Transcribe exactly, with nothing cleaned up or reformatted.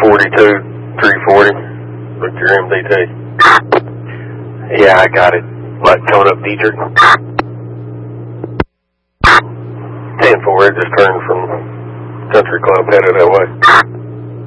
forty-two, three forty, with your M D T. Yeah, I got it. What, coming up Dietrich? ten four, it just turned from Country Club, headed that way.